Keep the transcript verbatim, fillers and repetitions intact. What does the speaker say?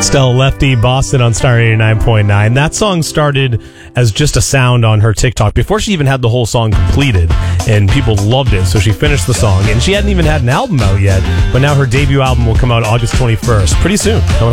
Stella Lefty, Boston on Star eighty-nine point nine. That song started as just a sound on her TikTok before she even had the whole song completed, and people loved it, so she finished the song. And she hadn't even had an album out yet, but now her debut album will come out August twenty-first, pretty soon. Coming